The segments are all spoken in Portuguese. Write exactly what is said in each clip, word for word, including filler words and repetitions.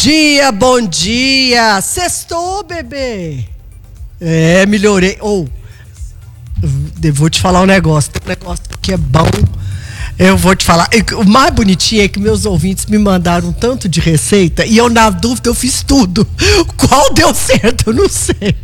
dia, bom dia. Sextou, bebê. É, melhorei. Ou, oh, vou te falar um negócio. Tem um negócio que é bom. Eu vou te falar. O mais bonitinho é que meus ouvintes me mandaram um tanto de receita e eu, na dúvida, eu fiz tudo. Qual deu certo, eu não sei.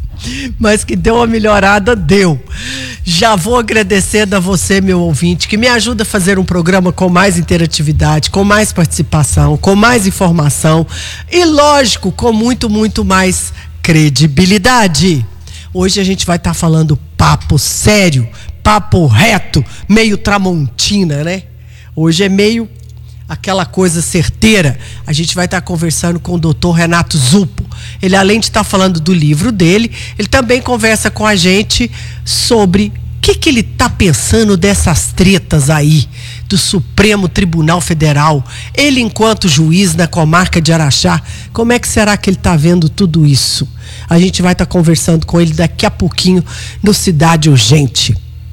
Mas que deu uma melhorada, deu. Já vou agradecendo a você, meu ouvinte, que me ajuda a fazer um programa com mais interatividade, com mais participação, com mais informação e, lógico, com muito, muito mais credibilidade. Hoje a gente vai estar tá falando papo sério, papo reto, meio Tramontina, né? Hoje é meio aquela coisa certeira. A gente vai estar tá conversando com o doutor Renato Zupo. Ele, além de estar tá falando do livro dele, ele também conversa com a gente sobre o que, que ele está pensando dessas tretas aí do Supremo Tribunal Federal. Ele, enquanto juiz na comarca de Araxá, como é que será que ele está vendo tudo isso? A gente vai estar tá conversando com ele daqui a pouquinho no Cidade Urgente.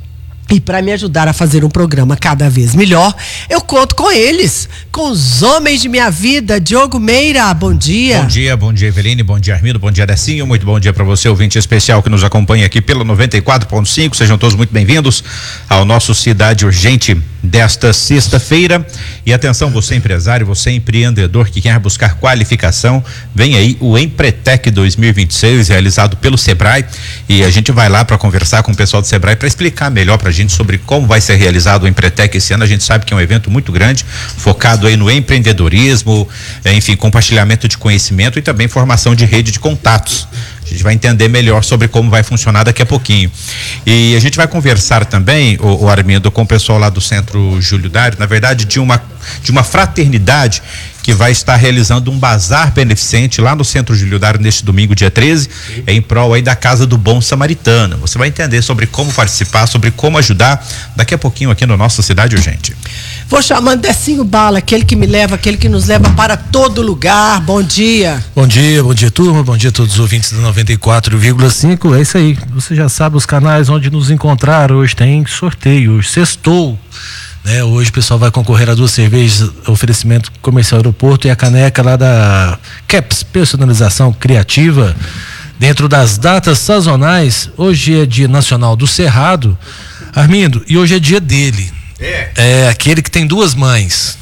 E para me ajudar a fazer um programa cada vez melhor, eu conto com eles, com os homens de minha vida. Diogo Meira, bom dia. Bom dia, bom dia, Eveline, bom dia, Armindo, bom dia, Decinho, muito bom dia para você, ouvinte especial que nos acompanha aqui pelo noventa e quatro ponto cinco. Sejam todos muito bem-vindos ao nosso Cidade Urgente desta sexta-feira. E atenção, você empresário, você empreendedor que quer buscar qualificação, vem aí o Empretec dois mil e vinte e seis, realizado pelo Sebrae, e a gente vai lá para conversar com o pessoal do Sebrae para explicar melhor pra gente sobre como vai ser realizado o Empretec esse ano. A gente sabe que é um evento muito grande, focado aí no empreendedorismo, enfim, compartilhamento de conhecimento e também formação de rede de contatos. A gente vai entender melhor sobre como vai funcionar daqui a pouquinho. E a gente vai conversar também, o, o Armindo, com o pessoal lá do Centro Júlio Dário, na verdade, de uma, de uma fraternidade que vai estar realizando um bazar beneficente lá no Centro Júlio Dário neste domingo, dia treze, em prol aí da Casa do Bom Samaritano. Você vai entender sobre como participar, sobre como ajudar daqui a pouquinho aqui no nosso Cidade Urgente. Vou chamando Decinho Bala, aquele que me leva, aquele que nos leva para todo lugar. Bom dia. Bom dia, bom dia, turma, bom dia a todos os ouvintes do noventa e quatro vírgula cinco. É isso aí, você já sabe os canais onde nos encontrar. Hoje tem sorteio, sextou. Né, hoje o pessoal vai concorrer a duas cervejas, oferecimento comercial aeroporto, e a caneca lá da Caps, personalização criativa. Dentro das datas sazonais, hoje é dia nacional do Cerrado, Armindo, e hoje é dia dele. É. É aquele que tem duas mães.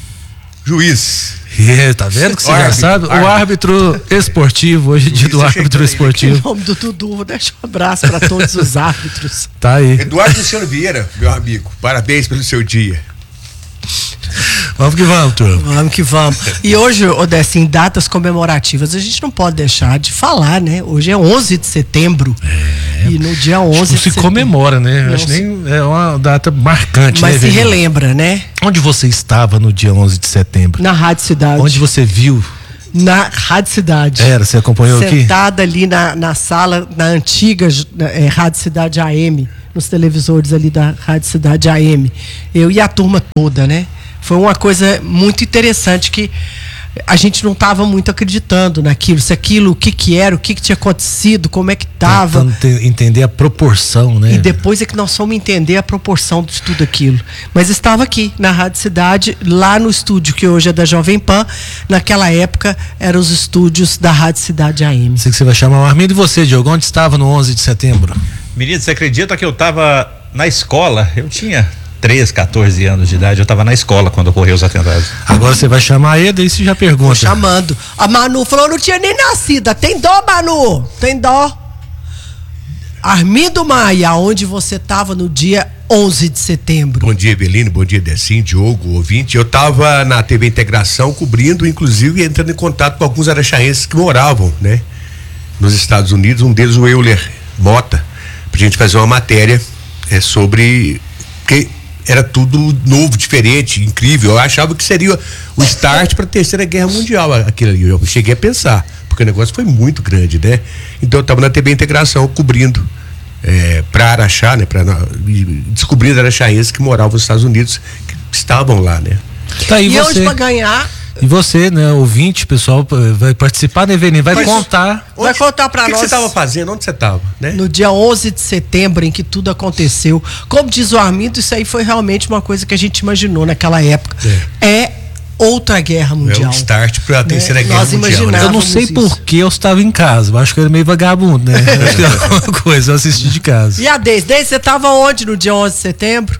Juiz. É, tá vendo que você já sabe? O árbitro esportivo, hoje é dia do árbitro esportivo. Em nome do Dudu, vou deixar um abraço para todos os árbitros. Tá aí. Eduardo Luciano Vieira, meu amigo, parabéns pelo seu dia. Vamos que vamos, turma. Vamos que vamos. E hoje, Odessa, em datas comemorativas, a gente não pode deixar de falar, né? Hoje é onze de setembro. É. E no dia onze não de se setembro, comemora, né? Não Acho se... nem é uma data marcante, mas né? se Velho? relembra, né? Onde você estava no dia onze de setembro? Na Rádio Cidade. Onde você viu? Na Rádio Cidade. Era, você acompanhou Sentada aqui? Sentada ali na, na sala, na antiga é, Rádio Cidade A M, nos televisores ali da Rádio Cidade A M. Eu e a turma toda, né? Foi uma coisa muito interessante que a gente não estava muito acreditando naquilo, se aquilo, o que que era, o que que tinha acontecido, como é que estava. Tentando entender a proporção, né? E depois é que nós fomos entender a proporção de tudo aquilo. Mas estava aqui, na Rádio Cidade, lá no estúdio que hoje é da Jovem Pan. Naquela época, eram os estúdios da Rádio Cidade A M. Sei que você vai chamar o Armindo. E você, Diogo, onde estava no onze de setembro? Menino, você acredita que eu estava na escola? Eu tinha treze, quatorze anos de idade, eu estava na escola quando ocorreu os atentados. Agora você vai chamar ele, aí você já pergunta. Tô chamando. A Manu falou, não tinha nem nascido. Tem dó, Manu? Tem dó? Armindo Maia, onde você estava no dia onze de setembro? Bom dia, Eveline, bom dia, Decinho, Diogo, ouvinte. Eu estava na T V Integração cobrindo, inclusive entrando em contato com alguns araxaenses que moravam, né, nos Estados Unidos, um deles o Euler Mota, pra gente fazer uma matéria é, sobre que era tudo novo, diferente, incrível. Eu achava que seria o start para a Terceira Guerra Mundial, aquilo ali. Eu cheguei a pensar, porque o negócio foi muito grande, né? Então eu estava na T V Integração cobrindo é, para Araxá, né? Pra, descobrindo araxaenses que moravam nos Estados Unidos, que estavam lá, né? Tá aí e você. hoje para ganhar... E você, né, ouvinte, pessoal, vai participar, né, Eveline? Vai Mas, contar. Vai contar pra nós. O que você estava fazendo? Onde você estava, né? No dia onze de setembro, em que tudo aconteceu. Como diz o Armindo, isso aí foi realmente uma coisa que a gente imaginou naquela época. É, é outra guerra mundial. É um start para a terceira É, guerra nós mundial. Né? Eu não sei isso. por que eu estava em casa. Eu acho que eu era meio vagabundo, né? Acho que era alguma coisa, eu assisti de casa. E a Deise? Deise, você estava onde no dia onze de setembro?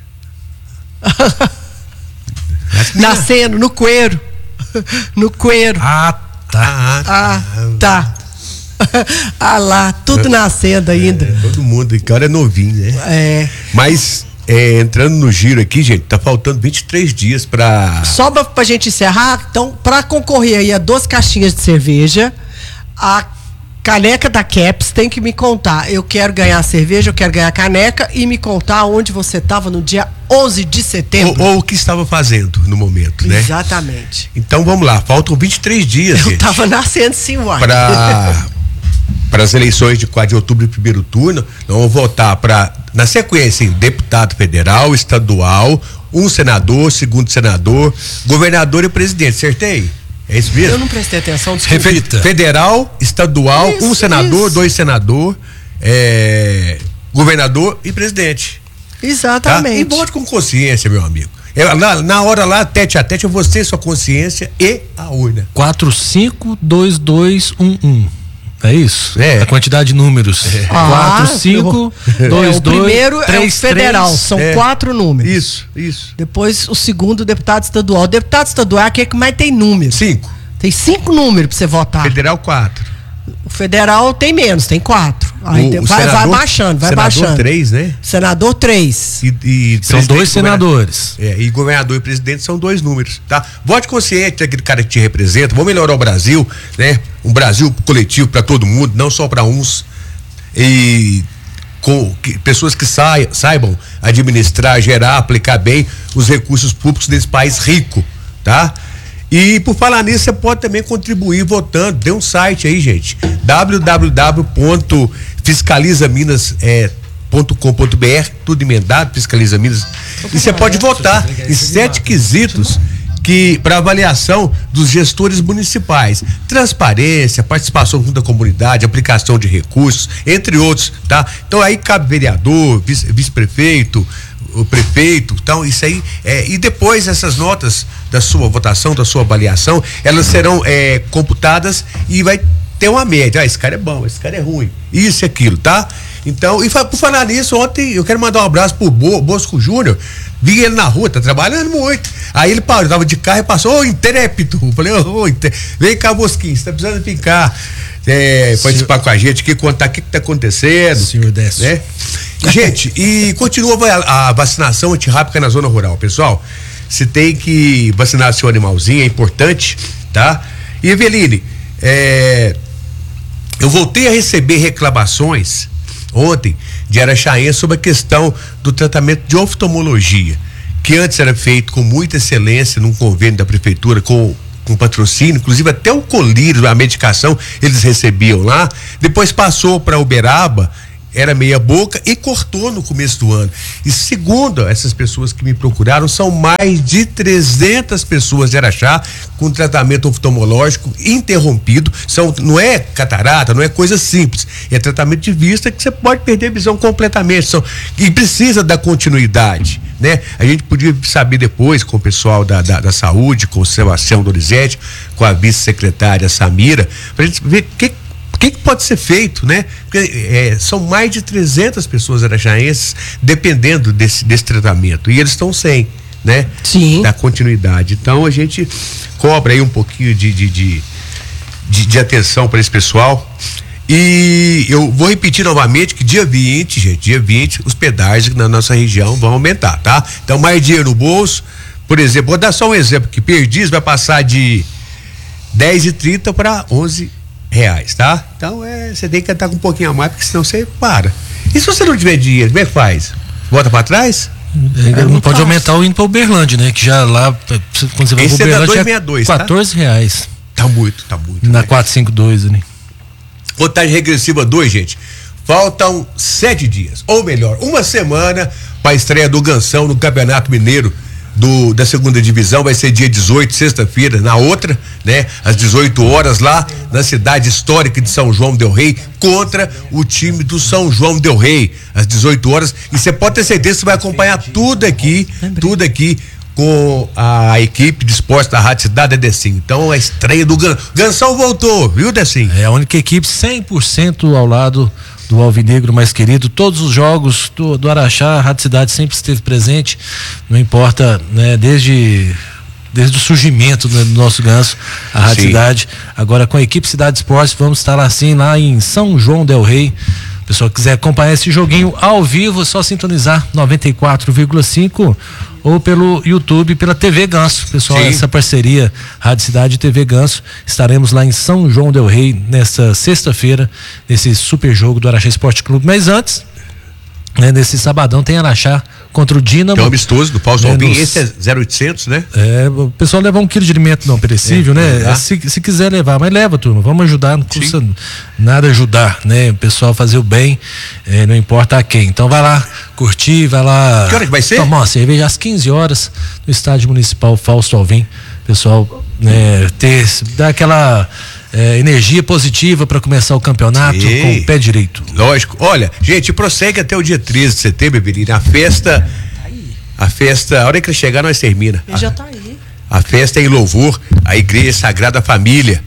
Nascendo, no Coeiro. No Coeiro. Ah, tá. Ah, tá. Ah lá, tudo nascendo ainda. É, todo mundo, e cara é novinho, né? É. Mas, é, entrando no giro aqui, gente, tá faltando vinte e três dias pra... Só pra, pra gente encerrar, então, pra concorrer aí a duas caixinhas de cerveja, a caneca da Caps tem que me contar. Eu quero ganhar a cerveja, eu quero ganhar a caneca e me contar onde você estava no dia onze de setembro. Ou, ou o que estava fazendo no momento, né? Exatamente. Então vamos lá, faltam vinte e três dias, Eu gente, tava nascendo sim, uai. para para as eleições de quatro de outubro e primeiro turno. Nós vamos votar para, na sequência, em deputado federal, estadual, um senador, segundo senador, governador e presidente. Acertei? É isso mesmo? Eu não prestei atenção, desculpa. Reflita. Federal, estadual, Isso, um senador, isso. dois senador, é, governador e presidente. Tá? Exatamente. E vote com consciência, meu amigo. É, na, na hora lá, tete a tete, é você, sua consciência e a urna. quatro cinco dois dois um um. É isso? É. A quantidade de números. Ah, quatro cinco dois É, o dois primeiro é o três federal, três. são é. quatro números. Isso, isso. Depois o segundo, o deputado estadual. O deputado estadual é aquele que mais tem números. Cinco. Tem cinco números pra você votar. Federal, quatro. O federal tem menos, tem quatro. Aí O- tem- o vai, vai senador- baixando, vai senador baixando. três, né? Senador três. E, e São presidente dois e governador. senadores. É, e governador e presidente são dois números, tá? Vote consciente daquele cara que te representa. Vamos melhorar o Brasil, né? Um Brasil coletivo para todo mundo, não só para uns. E com que, pessoas que saia, saibam administrar, gerar, aplicar bem os recursos públicos desse país rico, tá? E por falar nisso, você pode também contribuir votando. Tem um site aí, gente, w w w ponto fiscaliza minas ponto com ponto b r, tudo emendado, Fiscaliza Minas. E você pode votar em sete quesitos que para avaliação dos gestores municipais: transparência, participação junto da comunidade, aplicação de recursos, entre outros, tá? Então aí cabe vereador, vice- vice-prefeito, o prefeito, então isso aí, é, e depois essas notas da sua votação, da sua avaliação, elas serão é, computadas e vai ter uma média. Ah, esse cara é bom, esse cara é ruim, isso e aquilo, tá? Então, e fa- por falar nisso, ontem eu quero mandar um abraço pro Bo, Bosco Júnior. Vi ele na rua, tá trabalhando muito. Aí ele parou, tava de carro e passou, ô, intrépido. Eu falei, ô, ô, intré- vem cá, Bosquinho, você tá precisando ficar, é, participar com a gente aqui, contar o que que tá acontecendo. Senhor Décio. Né? Gente, e continua a, a vacinação antirrábica na zona rural, pessoal. Você tem que vacinar seu animalzinho, é importante, tá? E Eveline, é, eu voltei a receber reclamações ontem de araxaense sobre a questão do tratamento de oftalmologia, que antes era feito com muita excelência num convênio da prefeitura com com patrocínio, inclusive até o colírio, a medicação eles recebiam lá. Depois passou para Uberaba, era meia boca e cortou no começo do ano. E segundo essas pessoas que me procuraram, são mais de trezentas pessoas de Araxá com tratamento oftalmológico interrompido. São, não é catarata, não é coisa simples, é tratamento de vista que você pode perder a visão completamente. São, e precisa da continuidade, né? A gente podia saber depois com o pessoal da, da, da saúde, com o Sebastião Donizete, com a vice-secretária Samira, pra gente ver o que O que, que pode ser feito, né? Porque é, são mais de trezentas pessoas araxaenses dependendo desse, desse tratamento. E eles estão sem, né? Sim. Da continuidade. Então a gente cobra aí um pouquinho de, de, de, de, de atenção para esse pessoal. E eu vou repetir novamente que dia vinte, gente, dia vinte, os pedágios na nossa região vão aumentar, tá? Então, mais dinheiro no bolso. Por exemplo, vou dar só um exemplo que Perdiz vai passar de dez e trinta para onze reais, tá? Então é, você tem que estar com um pouquinho a mais, porque senão você para. E se você não tiver dinheiro, como é que faz? Volta pra trás? É, não pode fácil. aumentar o indo pra Uberlândia, né? Que já lá, quando você vai Esse pra é da Uberlândia, duzentos e sessenta e dois, tá? quatorze reais. Tá muito, tá muito. Na né? quatrocentos e cinquenta e dois ali. Contagem regressiva dois, gente. Faltam sete dias, ou melhor, uma semana para a estreia do Gansão no Campeonato Mineiro do, da segunda divisão. Vai ser dia dezoito, sexta-feira, na outra, né? Às dezoito horas, lá na cidade histórica de São João del Rei, contra o time do São João del Rei, às dezoito horas. E você pode ter certeza que você vai acompanhar tudo aqui, tudo aqui com a equipe de esportes da Rádio Cidade é Decinho. Então a estreia do Gan... Gansão voltou, viu, Decinho? É a única equipe cem por cento ao lado do Alvinegro mais querido. Todos os jogos do, do Araxá, a Rádio Cidade sempre esteve presente, não importa, né, desde desde o surgimento do nosso Ganso, a Rádio Sim. Cidade. Agora com a equipe Cidade Esportes, vamos estar assim lá em São João del Rei. O pessoal que quiser acompanhar esse joguinho ao vivo, é só sintonizar noventa e quatro vírgula cinco ou pelo YouTube, pela T V Ganso. Pessoal, Sim. essa parceria Rádio Cidade e T V Ganso, estaremos lá em São João del Rei nessa sexta-feira, nesse super jogo do Araxá Esporte Clube. Mas antes, né, nesse sabadão tem Araxá contra o Dínamo. Tem um amistoso do Paulo Albim, nos... esse é zero oitocentos, né? É, o pessoal leva um quilo de alimento não perecível, é, né? É, se, se quiser levar, mas leva, turma, vamos ajudar, não custa Sim. nada ajudar, né? O pessoal fazer o bem, é, não importa a quem. Então vai lá curtir, vai lá. Que hora que vai ser? Tomar uma cerveja às quinze horas no Estádio Municipal Fausto Alvim. Pessoal, né, ter, dar aquela é, energia positiva para começar o campeonato Sim. com o pé direito. Lógico. Olha, gente, prossegue até o dia treze de setembro, Beberina. A festa, a festa, a hora que ele chegar, nós termina. Ele já tá aí. A festa é em louvor à Igreja Sagrada Família,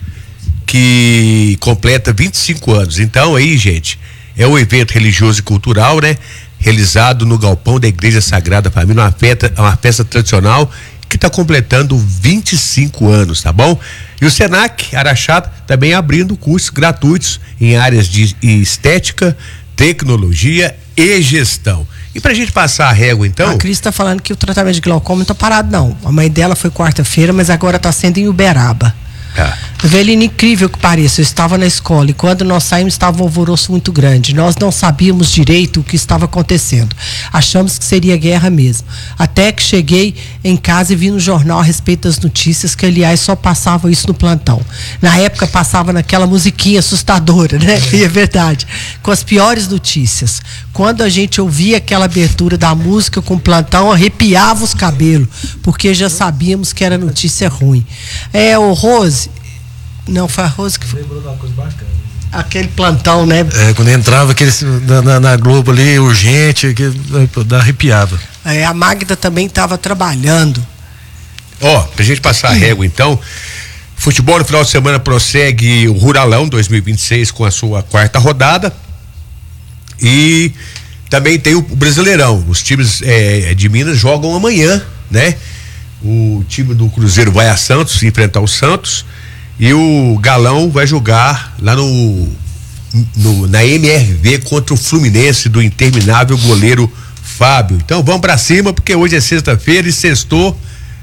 que completa vinte e cinco anos. Então aí, gente, é um evento religioso e cultural, né? Realizado no galpão da Igreja Sagrada Família, uma festa, uma festa tradicional que está completando vinte e cinco anos, tá bom? E o Senac Araxá também abrindo cursos gratuitos em áreas de estética, tecnologia e gestão. E pra gente passar a régua, então... A Cris tá falando que o tratamento de glaucoma não tá parado, não. A mãe dela foi quarta-feira, mas agora tá sendo em Uberaba. Tá. Velhinho, incrível que pareça, eu estava na escola e quando nós saímos estava um alvoroço muito grande. Nós não sabíamos direito o que estava acontecendo. Achamos que seria guerra mesmo. Até que cheguei em casa e vi no jornal a respeito das notícias, que aliás só passava isso no plantão. Na época passava naquela musiquinha assustadora, né? E é verdade. Com as piores notícias. Quando a gente ouvia aquela abertura da música com o plantão, arrepiava os cabelos, porque já sabíamos que era notícia ruim. É, o Rose, não, foi a Rose que foi. Lembrou de uma coisa bacana. Aquele plantão, né? É, quando entrava aquele, na, na, na Globo ali, urgente, que arrepiava. É, a Magda também estava trabalhando. Ó, oh, pra gente passar a régua, então, futebol no final de semana prossegue o Ruralão dois mil e vinte e seis com a sua quarta rodada. E também tem o Brasileirão. Os times é, de Minas jogam amanhã, né? O time do Cruzeiro vai a Santos enfrentar o Santos e o Galão vai jogar lá no, no na M R V contra o Fluminense do interminável goleiro Fábio. Então vamos pra cima, porque hoje é sexta-feira e sextou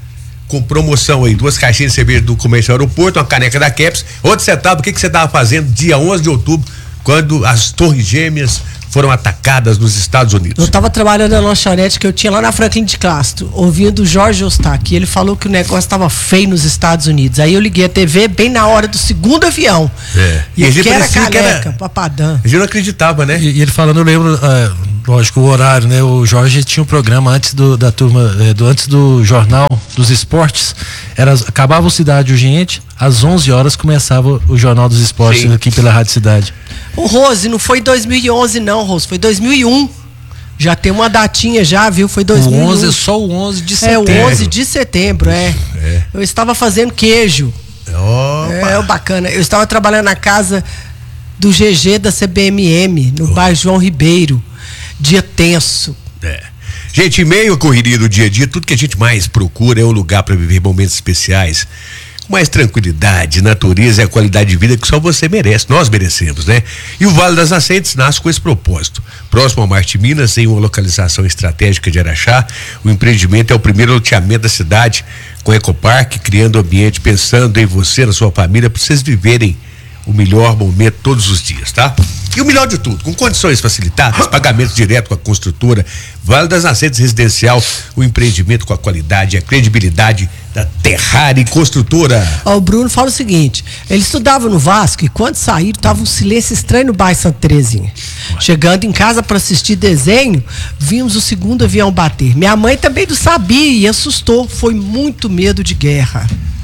com promoção aí, duas caixinhas de cerveja do Comércio Aeroporto, uma caneca da Caps. Outro setup, o que que você tava fazendo dia onze de outubro, quando as Torres Gêmeas foram atacadas nos Estados Unidos? Eu estava trabalhando na lanchonete que eu tinha lá na Franklin de Castro, ouvindo o Jorge Eustáquio, e ele falou que o negócio estava feio nos Estados Unidos. Aí eu liguei a T V bem na hora do segundo avião. É. E, e que era caneca, que era... papadão. A gente não acreditava, né? E, e ele falando, eu lembro, uh, lógico, o horário, né? O Jorge tinha um programa antes do, da turma, eh, do, antes do Jornal dos Esportes. Era, acabava o Cidade Urgente, às onze horas começava o Jornal dos Esportes. Sim. Aqui pela Rádio Cidade. O Rose, não foi dois mil e onze não, Rose, foi dois mil e um. Já tem uma datinha já, viu? Foi dois mil e um. O onze é só o onze de setembro. É, o onze de setembro, é. é. Eu estava fazendo queijo. Opa. É, bacana. Eu estava trabalhando na casa do G G da C B M M, no oh. bairro João Ribeiro. Dia tenso. É. Gente, em meio à correria do dia a dia, tudo que a gente mais procura é um lugar para viver momentos especiais. Mais tranquilidade, natureza e a qualidade de vida que só você merece, nós merecemos, né? E o Vale das Nascentes nasce com esse propósito. Próximo ao Marte Minas, em uma localização estratégica de Araxá, o empreendimento é o primeiro loteamento da cidade, com Ecoparque, criando ambiente, pensando em você, na sua família, para vocês viverem o melhor momento todos os dias, tá? E o melhor de tudo, com condições facilitadas, pagamento direto com a construtora, Vale das Nascentes Residencial, o empreendimento com a qualidade e a credibilidade da Terrari Construtora. Ó, o Bruno fala o seguinte, ele estudava no Vasco e quando saíram tava um silêncio estranho no bairro Santa Terezinha. Chegando em casa para assistir desenho, vimos o segundo avião bater. Minha mãe também não sabia e assustou, foi muito medo de guerra.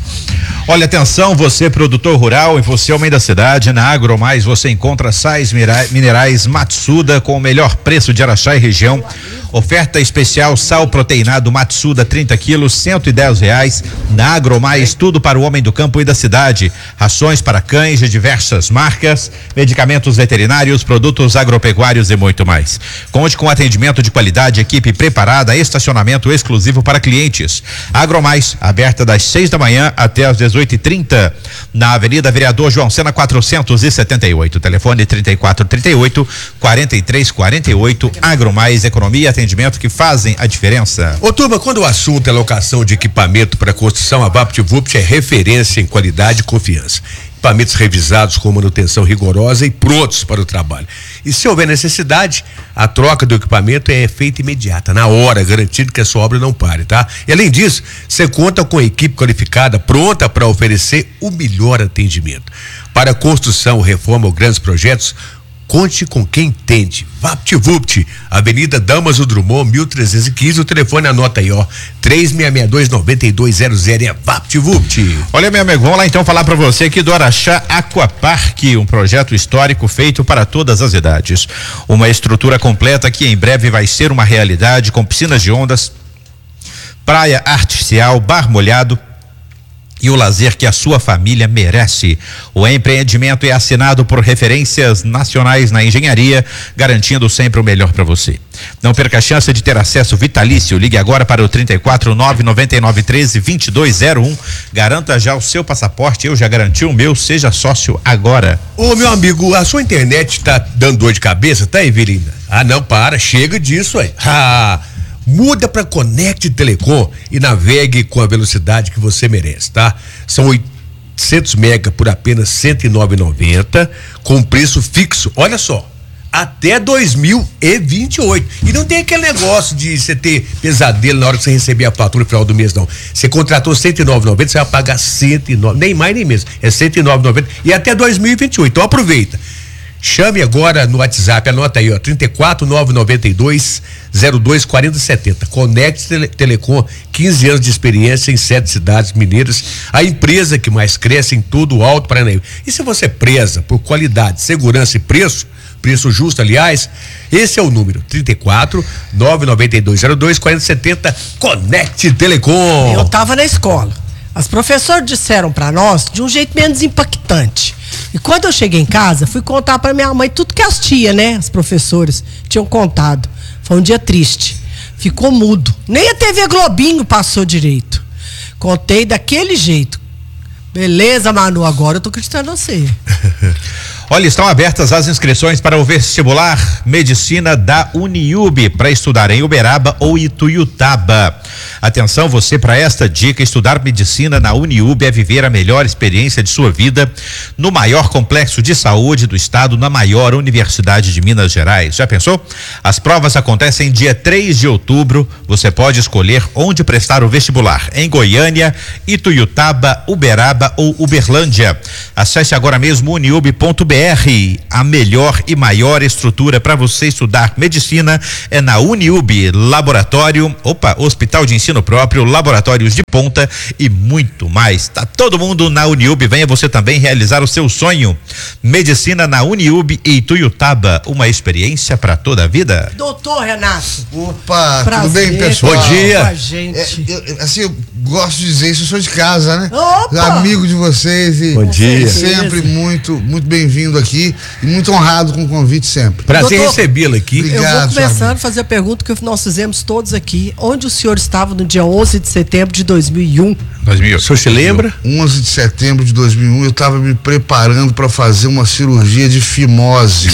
Olha, atenção, você produtor rural e você homem da cidade, na AgroMais você encontra sais minerais Matsuda com o melhor preço de Araxá e região. Oferta especial sal proteinado Matsuda trinta quilos, cento e dez reais. Na AgroMais, tudo para o homem do campo e da cidade. Rações para cães de diversas marcas, medicamentos veterinários, produtos agropecuários e muito mais. Conte com atendimento de qualidade, equipe preparada, estacionamento exclusivo para clientes. AgroMais, aberta das seis da manhã até as dezoito e trinta, na Avenida Vereador João Sena quatrocentos e setenta e oito. Telefone trinta e quatro, trinta e oito, quarenta e três, quarenta e oito. AgroMais, economia e atendimento que fazem a diferença. Ô turma, quando o assunto é locação de equipamento para construção, a VaptVupt é referência em qualidade e confiança. Equipamentos revisados com manutenção rigorosa e prontos para o trabalho. E se houver necessidade, a troca do equipamento é feita imediata, na hora, garantindo que a sua obra não pare, tá? E além disso, você conta com a equipe qualificada pronta para oferecer o melhor atendimento. Para construção, reforma ou grandes projetos, conte com quem entende. VaptVupt, Avenida Damaso Drummond, mil trezentos e quinze, o telefone anota aí, ó, três seis seis dois, nove dois zero zero, é VaptVupt. Olha, meu amigo, vamos lá então falar para você aqui do Araxá Aquapark, um projeto histórico feito para todas as idades. Uma estrutura completa que em breve vai ser uma realidade, com piscinas de ondas, praia artificial, bar molhado e o lazer que a sua família merece. O empreendimento é assinado por referências nacionais na engenharia, garantindo sempre o melhor para você. Não perca a chance de ter acesso vitalício. Ligue agora para o trinta e quatro, nove nove nove, treze, vinte e dois zero um. Garanta já o seu passaporte. Eu já garanti o meu. Seja sócio agora. Ô, meu amigo, a sua internet tá dando dor de cabeça, tá, Evelina? Ah, não, para, chega disso aí. Ah, muda para Conect Telecom e navegue com a velocidade que você merece, tá? São oitocentos mega por apenas cento e nove reais e noventa centavos, com preço fixo. Olha só, até dois mil e vinte e oito. E não tem aquele negócio de você ter pesadelo na hora que você receber a fatura no final do mês, não. Você contratou cento e nove reais e noventa centavos, você vai pagar cento e nove, nem mais nem menos. É cento e nove reais e noventa centavos e até dois mil e vinte e oito. Então aproveita. Chame agora no WhatsApp, anota aí, ó, trinta e quatro, nove nove dois, zero dois, quarenta, setenta. Conect Tele, Telecom, quinze anos de experiência em sete cidades mineiras, a empresa que mais cresce em todo o Alto Paranaíba. E se você preza por qualidade, segurança e preço, preço justo, aliás, esse é o número, trinta e quatro, nove nove dois, zero dois, quarenta, setenta, Conect Telecom. Eu tava na escola. As professoras disseram para nós de um jeito menos impactante. E quando eu cheguei em casa, fui contar para minha mãe tudo que as tias, né, as professoras, tinham contado. Foi um dia triste. Ficou mudo. Nem a T V Globinho passou direito. Contei daquele jeito. Beleza, Manu, agora eu tô acreditando em você. Olha, estão abertas as inscrições para o vestibular Medicina da Uniub para estudar em Uberaba ou Ituiutaba. Atenção você para esta dica: estudar medicina na Uniub é viver a melhor experiência de sua vida no maior complexo de saúde do estado, na maior universidade de Minas Gerais. Já pensou? As provas acontecem dia três de outubro. Você pode escolher onde prestar o vestibular: em Goiânia, Ituiutaba, Uberaba ou Uberlândia. Acesse agora mesmo uniub ponto br. A melhor e maior estrutura para você estudar medicina é na Uniub. Laboratório, opa, hospital de ensino próprio, laboratórios de ponta e muito mais. Tá todo mundo na Uniub. Venha você também realizar o seu sonho. Medicina na Uniub e Ituiutaba, uma experiência para toda a vida. Doutor Renato. Opa, prazer, tudo bem, pessoal? Bom dia. A gente. É, eu, assim, eu gosto de dizer isso, eu sou de casa, né? Opa! Amigo de vocês e Bom dia. sempre muito, muito bem-vindo aqui e muito honrado com o convite sempre. Prazer Doutor, recebê-lo aqui. Obrigado, Eu vou começando amigo. a fazer a pergunta que nós fizemos todos aqui. Onde o senhor estava no dia onze de setembro de dois mil e um? dois mil. O senhor se lembra? onze de setembro de dois mil e um, eu estava me preparando para fazer uma cirurgia de fimose.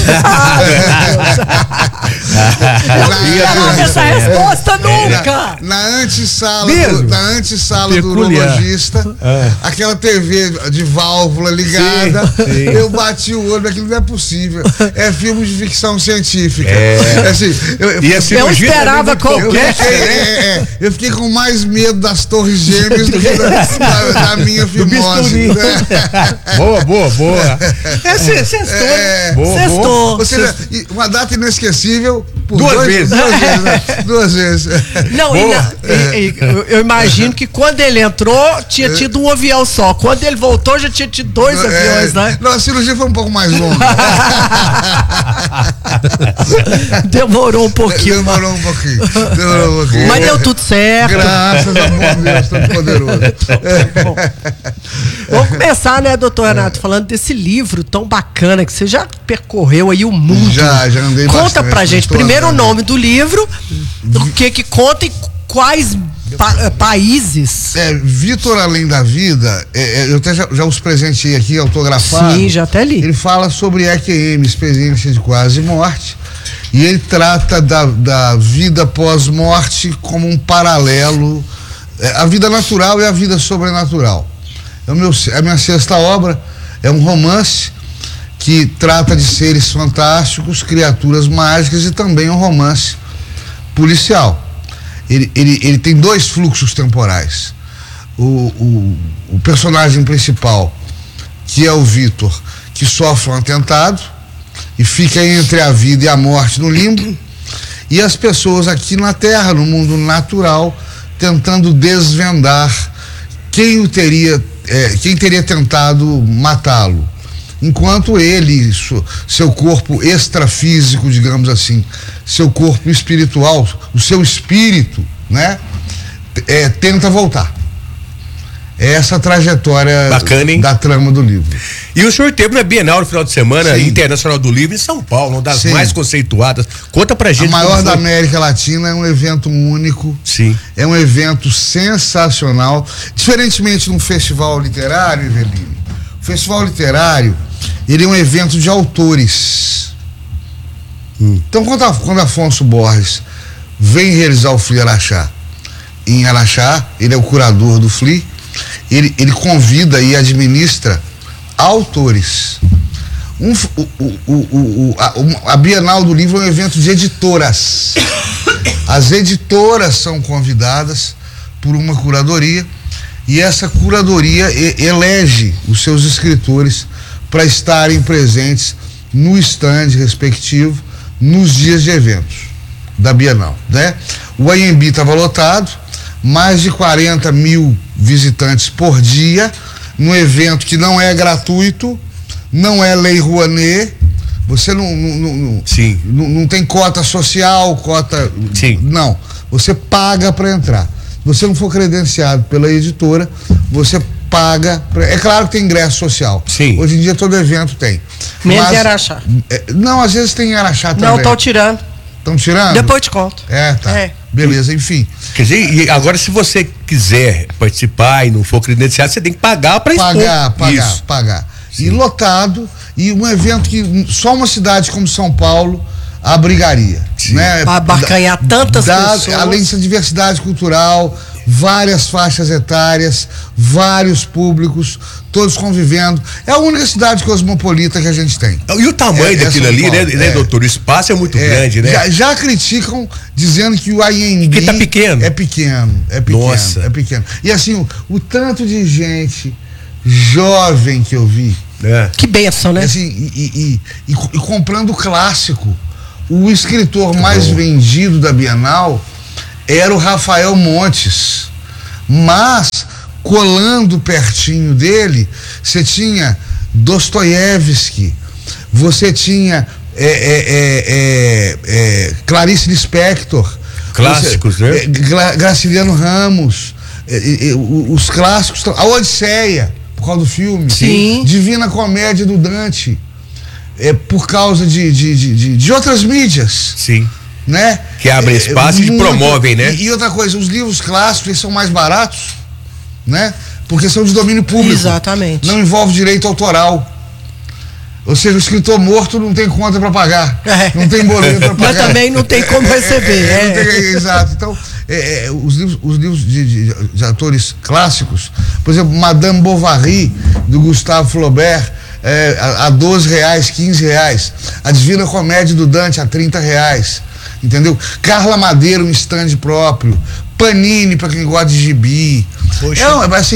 Eu não quero essa resposta nunca! Na, na antessala, Mesmo? do, na antessala do Peculiar. urologista, É. aquela T V de válvula ligada, Sim, sim. eu bati o olho, aquilo não é possível. É filme de ficção científica. É. Assim, eu, eu, E a eu, cirurgia esperava também muito eu qualquer- complexa, fiquei, né? é, é, eu fiquei com mais medo das torres gêmeas do que da, da- da minha fimose. bisturi. né? Boa, boa, boa. É, cê- cê- É, boa, boa. Sextou. Ou seja, e uma data inesquecível, Por Duas dois, vezes. Duas vezes. Né? Duas vezes. Não, e na, e, e, eu, eu imagino que quando ele entrou, tinha tido um avião só. Quando ele voltou, já tinha tido dois É, aviões, né? Não, a cirurgia foi um pouco mais longa. Demorou um pouquinho. Demorou um pouquinho. Demorou um pouquinho. Mas deu tudo certo. Graças a bom Deus, todo poderoso. Bom, vamos começar, né, doutor Renato, falando desse livro tão bacana que você já percorreu aí o mundo. Já, já andei Conta bastante, pra gente, tô primeiro o andando. nome do livro, o que que conta e quais pa- países. É, Vitor Além da Vida, é, é, eu até já, já os presenteei aqui, autografado. Sim, já até li. Ele fala sobre E Q M, experiência de quase morte, e ele trata da, da vida pós-morte como um paralelo, é, a vida natural e a vida sobrenatural. É o meu, a minha sexta obra, é um romance que trata de seres fantásticos, criaturas mágicas e também um romance policial. Ele, ele, ele tem dois fluxos temporais. O, o, o personagem principal, que é o Vitor, que sofre um atentado e fica entre a vida e a morte no limbo, e as pessoas aqui na Terra, no mundo natural, tentando desvendar quem o teria, é, quem teria tentado matá-lo. Enquanto ele, seu corpo extrafísico, digamos assim, seu corpo espiritual, o seu espírito, né, é, tenta voltar. É essa a trajetória Bacana, hein? da trama do livro. E o senhor teve na Bienal no final de semana Sim. Internacional do Livro em São Paulo, uma das Sim. mais conceituadas. Conta pra gente. A maior como da foi. América Latina, é um evento único. Sim. É um evento sensacional. Diferentemente de um festival literário, Eveline, o festival literário, ele é um evento de autores. Hum. Então, quando, a, quando Afonso Borges vem realizar o F L I Araxá em Araxá, ele é o curador do F L I, ele, ele convida e administra autores. Um, o, o, o, o, a, a Bienal do Livro é um evento de editoras. As editoras são convidadas por uma curadoria e essa curadoria e, elege os seus escritores para estarem presentes no stand respectivo nos dias de eventos da Bienal, né? O A M B estava lotado, mais de quarenta mil visitantes por dia, num evento que não é gratuito, não é Lei Rouanet, você não, não, não, Sim. não, não tem cota social, cota... Sim. Não, você paga para entrar. Se você não for credenciado pela editora, você paga. Pra, é claro que tem ingresso social. Sim. Hoje em dia todo evento tem. Menos Mas- em Araxá. é, não, às vezes tem em Araxá também. Não, estão tirando. Estão tirando? Depois te conto. É, tá. É. Beleza, enfim. Quer dizer, e agora se você quiser participar e não for credenciado, você tem que pagar pra expor. Pagar, pagar, Isso. pagar. Sim. E lotado, e um evento que só uma cidade como São Paulo abrigaria. Sim. Né? Pra abarcanhar tantas pessoas. Além dessa diversidade cultural, várias faixas etárias, vários públicos, todos convivendo. É a única cidade cosmopolita que a gente tem. E o tamanho É, é daquilo São ali, Paulo, né, né, é. doutor? O espaço é muito É, grande, né? Já, já criticam dizendo que o I M B Que tá pequeno. É pequeno, é pequeno. Nossa. É pequeno. E assim, o, o tanto de gente jovem que eu vi, É. Que benção, né? assim, e, e- e- e- e comprando clássico. O escritor mais vendido da Bienal era o Rafael Montes. Mas, colando pertinho dele, você tinha Dostoiévski, você tinha é, é, é, é, é, Clarice Lispector. Clássicos, você, né? é, Gra- Graciliano Ramos, é, é, é, o- os clássicos, a Odisseia, por causa do filme. Sim. Divina Comédia do Dante, é, por causa de, de, de, de- de outras mídias, Sim. né? Que abrem É, espaço e muito- promovem, né? E, e outra coisa, os livros clássicos eles são mais baratos, né? Porque são de domínio público. Exatamente. Não envolve direito autoral. Ou seja, o escritor morto não tem conta para pagar. É. Não tem boleto para pagar. Mas também não tem como receber. É, não é. tem- exato. Então, é, é, os livros, os livros de, de- de atores clássicos, por exemplo, Madame Bovary, do Gustave Flaubert, é, a, a doze reais, quinze reais. A Divina Comédia do Dante, a trinta reais. Entendeu? Carla Madeira, um stand próprio. Panini, para quem gosta de gibi. Poxa. É, um- assim,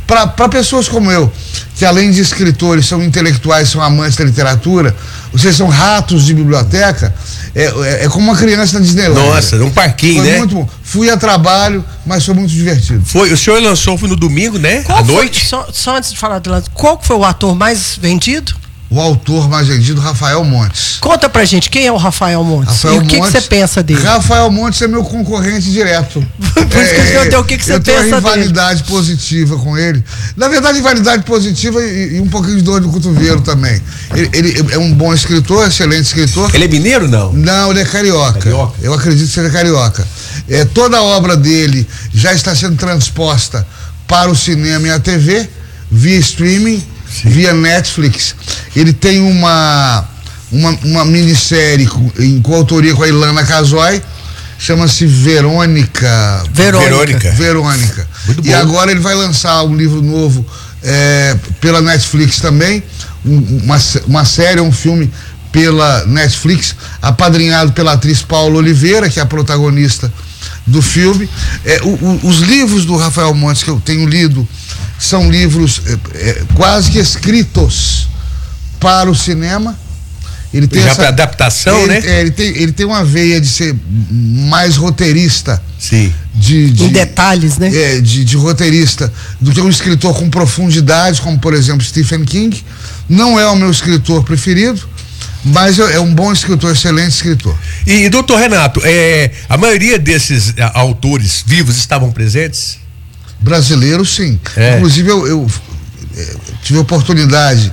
Para pessoas como eu, que além de escritores são intelectuais, são amantes da literatura, vocês são ratos de biblioteca, é, é, é como uma criança na Disneyland. Nossa, um parquinho, foi né? Muito bom. Fui a trabalho, mas foi muito divertido. Foi, o senhor lançou, foi no domingo, né? Qual à foi, noite? Só, só antes de falar do lance, qual foi o ator mais vendido? O autor mais vendido, Rafael Montes. Conta pra gente, quem é o Rafael Montes? Rafael e o que que Montes- você pensa dele? Rafael Montes é meu concorrente direto. Por isso que eu perguntei o que que você eu tenho pensa uma rivalidade positiva com ele. Na verdade, rivalidade positiva e, e um pouquinho de dor no cotovelo também. Ele, ele é um bom escritor, excelente escritor. Ele é mineiro, não? Não, ele é carioca. Carioca. Eu acredito que seja carioca. É, toda a obra dele já está sendo transposta para o cinema e a T V, via streaming, Sim. via Netflix. Ele tem uma, uma, uma minissérie com, em coautoria com a Ilana Casoy, chama-se Verônica. Verônica. Verônica. Muito E bom. agora ele vai lançar um livro novo é, pela Netflix também, um, uma, uma série, um filme pela Netflix, apadrinhado pela atriz Paula Oliveira, que é a protagonista do filme. É, o, o, os livros do Rafael Montes que eu tenho lido são livros é, é, quase que escritos para o cinema. Ele tem Já essa, para adaptação, ele, né? É, ele, tem, ele tem uma veia de ser mais roteirista. Sim. De, de, em detalhes, né? É, de, de roteirista, do que um escritor com profundidade, como por exemplo Stephen King. Não é o meu escritor preferido, mas é um bom escritor, excelente escritor. E, e doutor Renato, é, a maioria desses a, autores vivos estavam presentes? Brasileiro, sim. É. Inclusive, eu, eu, eu tive a oportunidade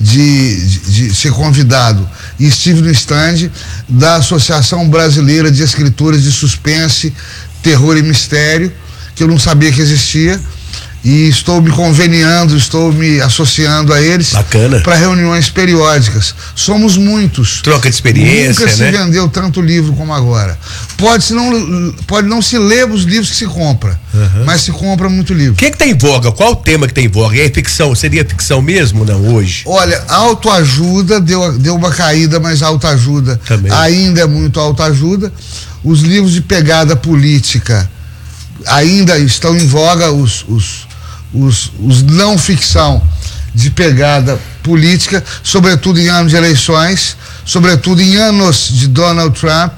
de, de, de ser convidado e estive no stand da Associação Brasileira de Escritores de Suspense, Terror e Mistério, que eu não sabia que existia. E estou me conveniando, estou me associando a eles. Bacana. Para reuniões periódicas. Somos muitos. Troca de experiência, Nunca se né? vendeu tanto livro como agora. Pode, -se não, pode não se ler os livros que se compra, Uhum. mas se compra muito livro. O que é que tá em voga? Qual o tema que tá em voga? É ficção? Seria ficção mesmo, não, hoje? Olha, autoajuda deu, deu uma caída, mas autoajuda Também. ainda é muito autoajuda. Os livros de pegada política ainda estão em voga, os, os, os, os não ficção de pegada política, sobretudo em anos de eleições, sobretudo em anos de Donald Trump.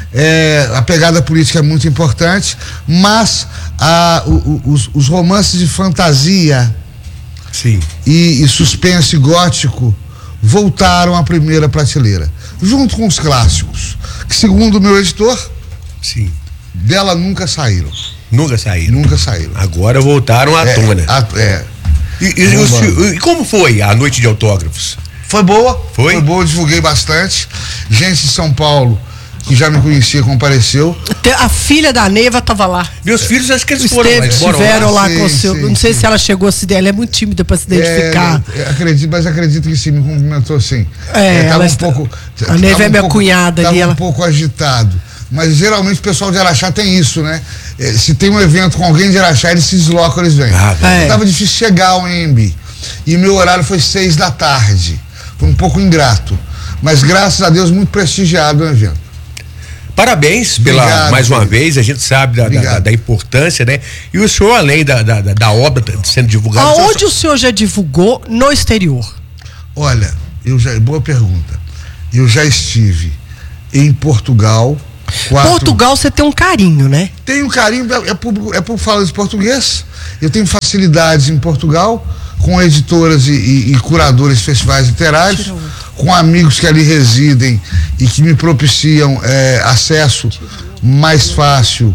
É, a pegada política é muito importante, mas a, o, o, os, os romances de fantasia Sim. e, e suspense gótico voltaram à primeira prateleira, junto com os clássicos, que segundo o meu editor, Sim. dela nunca saíram. Nunca saíram. Nunca saíram. Agora voltaram à É, tona. a- é. E, e, Vamos o lá. senhor- e como foi a noite de autógrafos? Foi boa. Foi? Foi boa, eu divulguei bastante. Gente de São Paulo, que já me conhecia, compareceu. Te- A filha da Neiva tava lá. Meus filhos, acho que eles Os foram, Esteves mas moram estiveram lá, Sim, com o seu. sim, não sei sim. se ela chegou a se ela é muito tímida pra se identificar. É, eu acredito, mas acredito que sim, me cumprimentou sim. É, tava ela um está- pouco. a Neiva tava é um minha pouco- cunhada tava ali, um ela- pouco agitado. Mas geralmente o pessoal de Araxá tem isso, né? É, se tem um evento com alguém de Araxá, eles se deslocam, eles vêm. Ah, é. Tava difícil chegar ao E M B. E meu horário foi seis da tarde. Foi um pouco ingrato. Mas graças a Deus, muito prestigiado o evento. Parabéns pela, Obrigado, mais uma querido. vez, a gente sabe da, da, Obrigado. da importância, né? E o senhor, além da, da, da- da obra sendo divulgada... Aonde o senhor já divulgou no exterior? Olha, eu já, boa pergunta. Eu já estive em Portugal. Quatro, Portugal você tem um carinho, né? Tenho carinho, é, é por, é por falar de português. Eu tenho facilidades em Portugal, com editoras e, e, e curadores de festivais literários, Tira um. com amigos que ali residem e que me propiciam é, acesso mais fácil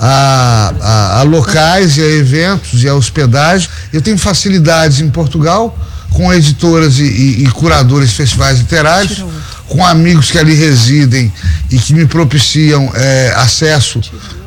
a, a, a locais e a eventos e a hospedagem. Eu tenho facilidades em Portugal, com editoras e, e, e curadores de festivais literários, Tira um. com amigos que ali residem e que me propiciam é, acesso